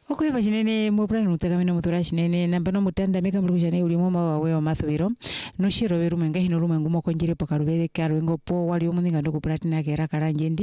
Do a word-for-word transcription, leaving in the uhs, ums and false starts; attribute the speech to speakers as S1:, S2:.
S1: Okweva chinene mupulani mutakamene mutura chinene nambano mutanda meka mulukushane ulimo mawawe wa mathwiro no shiro verume ngahino rume ngumo konjire pakarubere karo ngo po wali omuninga ndo kuplatina kera karanje ndi